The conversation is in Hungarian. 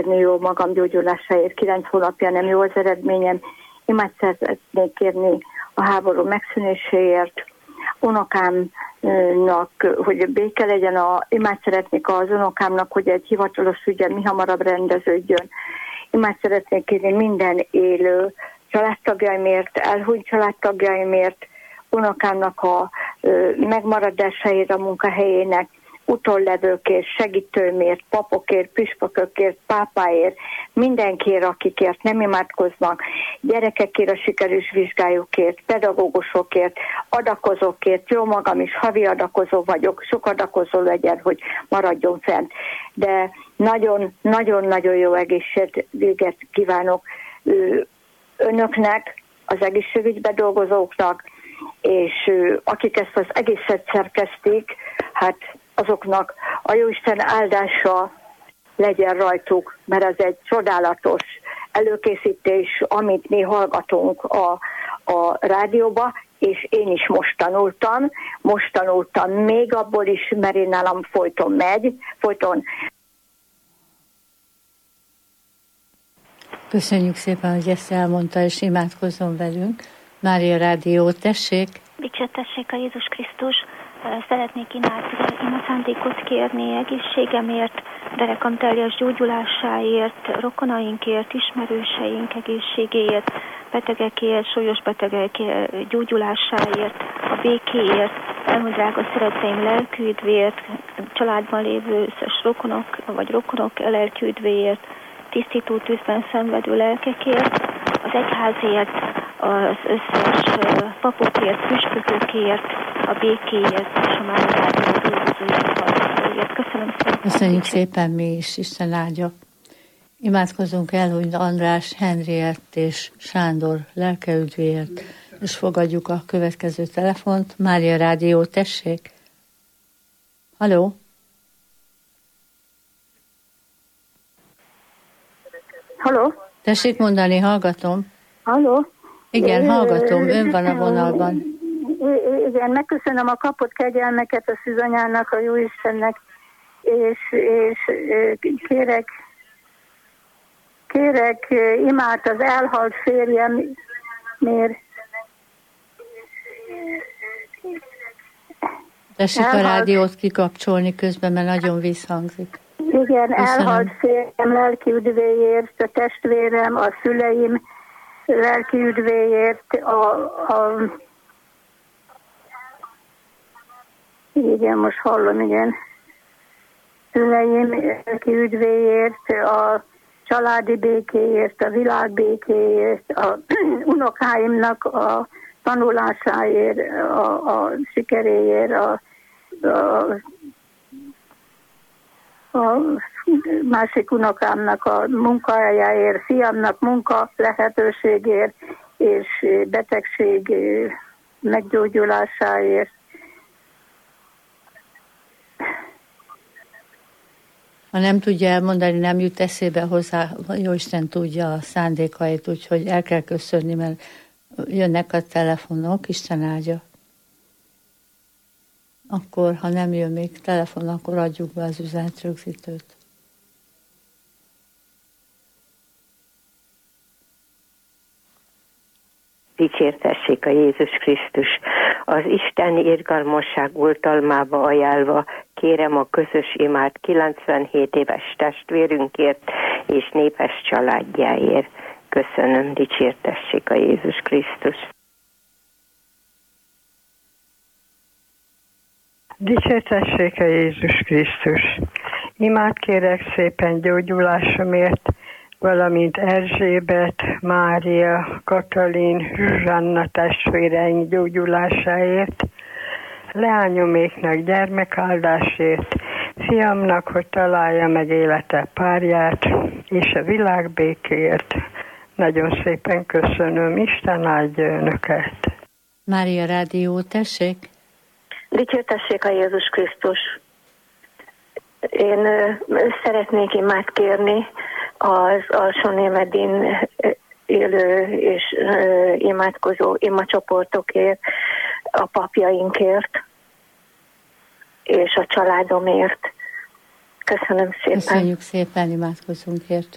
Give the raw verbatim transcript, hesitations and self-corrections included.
kérni jó magam gyógyulásáért. Kilenc hónapja nem jó az eredményem. Imát szeretnék kérni a háború megszűnéséért. Unokámnak, hogy béke legyen, a, imát szeretnék az unokámnak, hogy egy hivatalos ügyen mi hamarabb rendeződjön. Imát szeretnék kérni minden élő családtagjaimért, elhunyt családtagjaimért, unokámnak a ö, megmaradásáért a munkahelyének, utollevőkért, segítőmért, papokért, püspökökért, pápáért, mindenkiért, akikért nem imádkoznak, gyerekekért, a sikerűs vizsgájukért, pedagógusokért, adakozókért, jó magam is havi adakozó vagyok, sok adakozó legyen, hogy maradjon fent. De nagyon-nagyon-nagyon jó egészséget kívánok önöknek, az egészségügyben dolgozóknak, és akik ezt az egészet szerkesztik, hát azoknak a Jóisten áldása legyen rajtuk, mert ez egy csodálatos előkészítés, amit mi hallgatunk a, a rádióba, és én is most tanultam, most tanultam még abból is, mert én nálam folyton megy, folyton. Köszönjük szépen, hogy ezt elmondta, és imádkozzon velünk. Mária Rádió, tessék! Dicsértessék a Jézus Krisztus! Szeretnék ima szándékot kérni egészségemért, derekam teljes gyógyulásáért, rokonainkért, ismerőseink egészségéért, betegekért, súlyos betegek gyógyulásáért, a békéért, elhunyt drága szeretteim lelkűdvéért, családban lévő összes rokonok vagy rokonok lelkűdvéért, tisztító tűzben szenvedő lelkekért, az egyházért, az összes papokért, püspökökért, a békéért és a Máriáról dolgozóért. Köszönöm szépen. Köszönjük szépen mi is, Isten áldja. Imádkozzunk el, hogy András, Henriett és Sándor lelkeüdvéért, és fogadjuk a következő telefont. Mária Rádió, tessék! Halló? Halló? Tessék mondani, hallgatom. Halló? Igen, hallgatom, ön van a vonalban. Igen, megköszönöm a kapott kegyelmeket a szűzanyának, a Jóistennek, és, és kérek, kérek imát az elhalt férjemért. Tessék elhalt. A rádiót kikapcsolni közben, mert nagyon visszhangzik. Igen, köszönöm. Elhalt férjem lelki üdvéért, a testvérem, a szüleim lelki üdvéért, a, a igen, most hallom, igen, szüleim lelki üdvéért, a családi békéért, a világ békéért, a unokáimnak a tanulásáért, a, a sikeréért, a, a a másik unokámnak a munkahelyeért, fiamnak munka lehetőségért és betegség meggyógyulásáért. Ha nem tudja elmondani, nem jut eszébe hozzá, Jóisten tudja a szándékait, úgyhogy el kell köszönni, mert jönnek a telefonok, Isten áldja. Akkor, ha nem jön még telefon, akkor adjuk be az üzenetrögzítőt. Dicsértessék a Jézus Krisztus. Az Isten irgalmasság oltalmába ajánlva kérem a közös imát kilencvenhét éves testvérünkért és népes családjáért. Köszönöm, dicsértessék a Jézus Krisztus. Dicsértessék a Jézus Krisztus! Imát kérek szépen gyógyulásomért, valamint Erzsébet, Mária, Katalin, Zsuzsanna testvéreink gyógyulásáért, leányoméknak gyermekáldásért, fiamnak, hogy találja meg élete párját, és a világ békéért. Nagyon szépen köszönöm, Isten áldja önöket! Mária Rádió, tessék! Dicsértessék a Jézus Krisztus! Én ö, szeretnék imát kérni az Alsó-Némedin élő és ö, imádkozó imacsoportokért, a papjainkért és a családomért. Köszönöm szépen! Köszönjük szépen, imádkozunk értük!